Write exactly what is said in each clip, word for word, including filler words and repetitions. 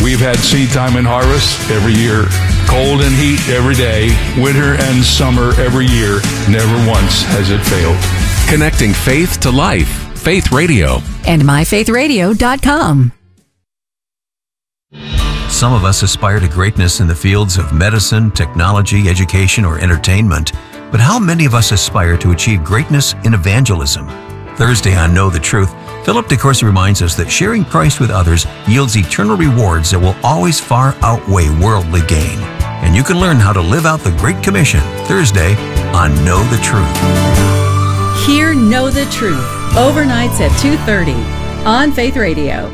We've had seed time and harvest every year, cold and heat every day, winter and summer every year. Never once has it failed. Connecting faith to life. Faith Radio. And my faith radio dot com. Some of us aspire to greatness in the fields of medicine, technology, education, or entertainment. But how many of us aspire to achieve greatness in evangelism? Thursday on Know the Truth, Philip DeCourcy reminds us that sharing Christ with others yields eternal rewards that will always far outweigh worldly gain. And you can learn how to live out the Great Commission Thursday on Know the Truth. Hear Know the Truth, overnights at two thirty on Faith Radio.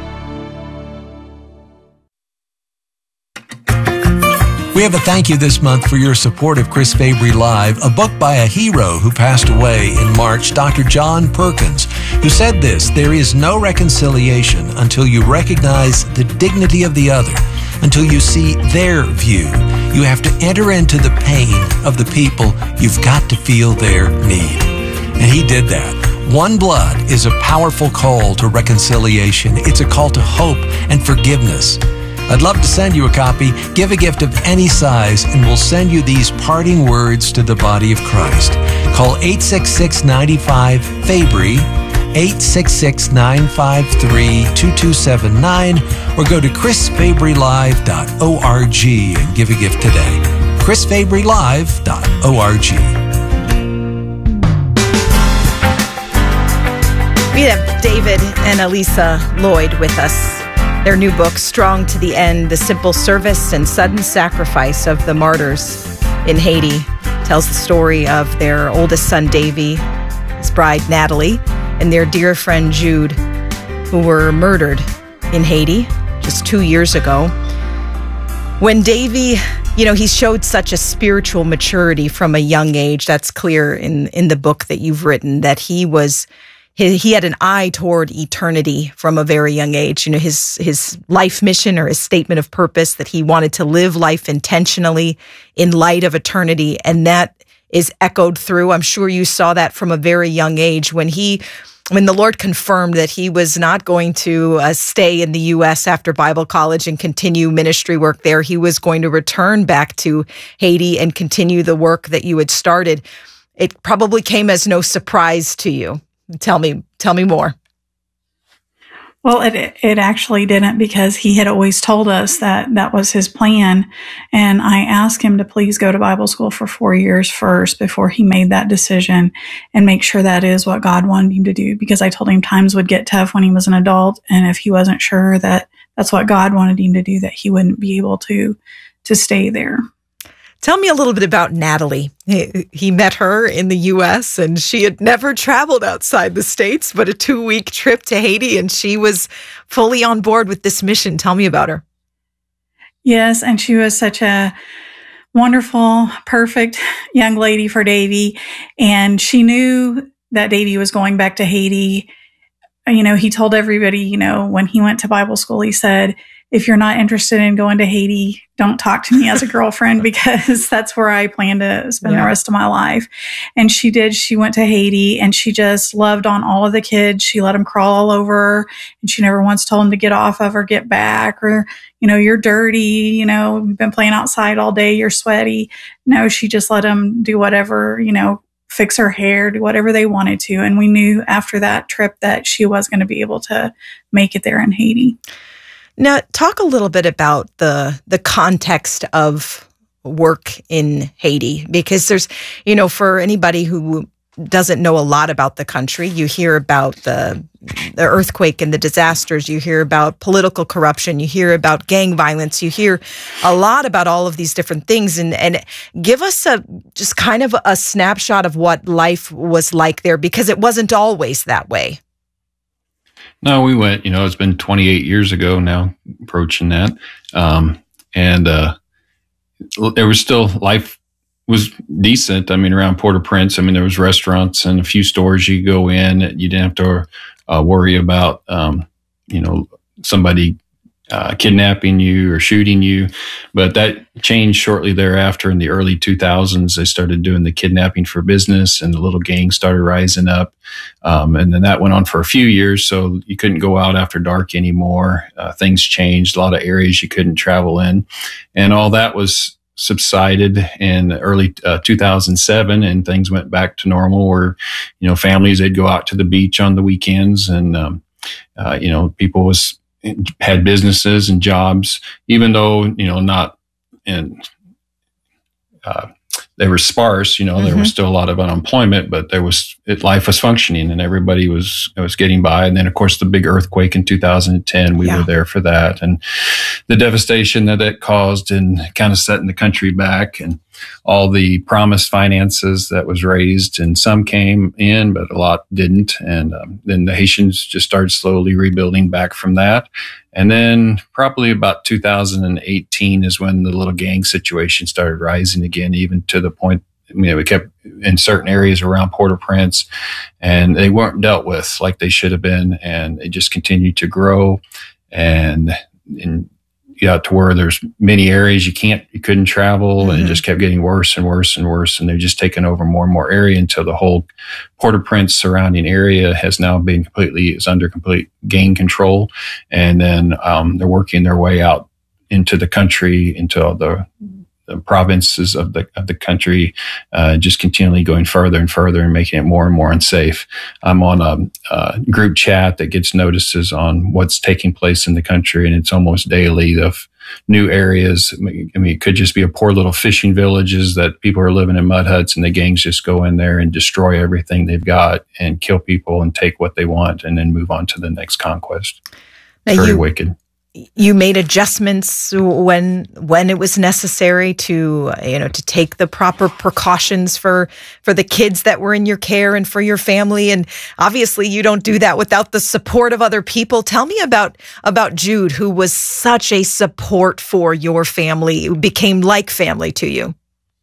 We have a thank you this month for your support of Chris Fabry Live, a book by a hero who passed away in March, Doctor John Perkins, who said this: there is no reconciliation until you recognize the dignity of the other, until you see their view. You have to enter into the pain of the people. You've got to feel their need. And he did that. One Blood is a powerful call to reconciliation. It's a call to hope and forgiveness. I'd love to send you a copy. Give a gift of any size, and we'll send you these parting words to the body of Christ. Call eight six six, nine five, F A B R Y, eight six six, nine five three, two two seven nine, or go to chris fabry live dot org and give a gift today. chris fabry live dot org. We have David and Elisa Lloyd with us. Their new book, Strong to the End, The Simple Service and Sudden Sacrifice of the Martyrs in Haiti, tells the story of their oldest son, Davy, his bride, Natalie, and their dear friend, Jude, who were murdered in Haiti just two years ago. When Davy, you know, he showed such a spiritual maturity from a young age. That's clear in, in the book that you've written, that he was... He, he had an eye toward eternity from a very young age. You know, his his life mission or his statement of purpose, that he wanted to live life intentionally in light of eternity. And that is echoed through. I'm sure you saw that from a very young age when he, when the Lord confirmed that he was not going to uh, stay in the U S after Bible college and continue ministry work there. He was going to return back to Haiti and continue the work that you had started. It probably came as no surprise to you. Tell me, tell me more. Well, it it actually didn't, because he had always told us that that was his plan. And I asked him to please go to Bible school for four years first before he made that decision and make sure that is what God wanted him to do. Because I told him times would get tough when he was an adult. And if he wasn't sure that that's what God wanted him to do, that he wouldn't be able to, to stay there. Tell me a little bit about Natalie. He, he met her in the U S and she had never traveled outside the States, but a two-week trip to Haiti, and she was fully on board with this mission. Tell me about her. Yes, and she was such a wonderful, perfect young lady for Davy, and she knew that Davy was going back to Haiti. You know, he told everybody, you know, when he went to Bible school, he said, if you're not interested in going to Haiti, don't talk to me as a girlfriend, because that's where I plan to spend yeah. the rest of my life. And she did. She went to Haiti, and she just loved on all of the kids. She let them crawl all over her, and she never once told them to get off of or get back, or, you know, you're dirty, you know, you've been playing outside all day, you're sweaty. No, she just let them do whatever, you know, fix her hair, do whatever they wanted to. And we knew after that trip that she was going to be able to make it there in Haiti. Now, talk a little bit about the the context of work in Haiti, because there's, you know, for anybody who doesn't know a lot about the country, you hear about the the earthquake and the disasters, you hear about political corruption, you hear about gang violence, you hear a lot about all of these different things, and and give us a just kind of a snapshot of what life was like there, because it wasn't always that way. No, we went, you know, it's been twenty-eight years ago now, approaching that. Um, and uh, there was still, life was decent. I mean, around Port-au-Prince, I mean, there was restaurants and a few stores you go in. You didn't have to uh, worry about, um, you know, somebody uh, kidnapping you or shooting you. But that changed shortly thereafter. In the early two thousands, they started doing the kidnapping for business, and the little gangs started rising up. Um, and then that went on for a few years. So you couldn't go out after dark anymore. Uh, things changed. A lot of areas you couldn't travel in. And all that was subsided in early uh, two thousand seven, and things went back to normal where, you know, families, they'd go out to the beach on the weekends, and, um, uh, you know, people was, had businesses and jobs, even though, you know, not in, uh, they were sparse, you know, mm-hmm. there was still a lot of unemployment, but there was, it, life was functioning and everybody was, was getting by. And then of course the big earthquake in two thousand ten, we yeah. were there for that, and the devastation that it caused and kind of setting the country back, and all the promised finances that was raised, and some came in, but a lot didn't. And um, then the Haitians just started slowly rebuilding back from that. And then probably about two thousand eighteen is when the little gang situation started rising again, even to the point, you know, we kept in certain areas around Port-au-Prince, and they weren't dealt with like they should have been. And they just continued to grow, and, and yeah, to where there's many areas you can't, you couldn't travel, mm-hmm. and it just kept getting worse and worse and worse. And they've just taken over more and more area until the whole Port-au-Prince surrounding area has now been completely, is under complete gang control. And then um, they're working their way out into the country, into all the, the provinces of the of the country, uh, just continually going further and further and making it more and more unsafe. I'm on a, a group chat that gets notices on what's taking place in the country, and it's almost daily of new areas. I mean, it could just be a poor little fishing villages that people are living in mud huts, and the gangs just go in there and destroy everything they've got and kill people and take what they want and then move on to the next conquest. Now Very you- wicked. You made adjustments when when it was necessary to, you know, to take the proper precautions for for the kids that were in your care and for your family. And obviously, you don't do that without the support of other people. Tell me about about Jude, who was such a support for your family, who became like family to you.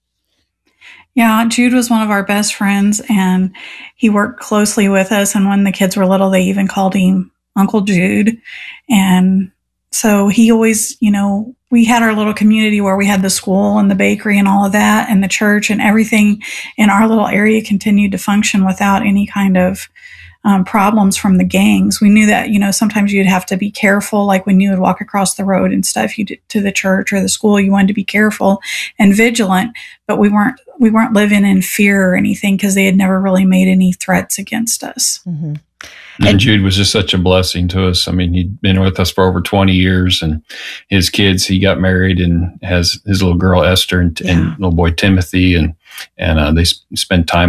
Yeah, Jude was one of our best friends, and he worked closely with us. And when the kids were little, they even called him Uncle Jude. And so he always, you know, we had our little community where we had the school and the bakery and all of that, and the church, and everything in our little area continued to function without any kind of um, problems from the gangs. We knew that, you know, sometimes you'd have to be careful, like when you would walk across the road and stuff, you did to the church or the school, you wanted to be careful and vigilant, but we weren't, we weren't living in fear or anything because they had never really made any threats against us. Mm-hmm. And Jude was just such a blessing to us. I mean, he'd been with us for over twenty years, and his kids, he got married and has his little girl, Esther, and, yeah. and little boy, Timothy, and, and uh, they sp- spend time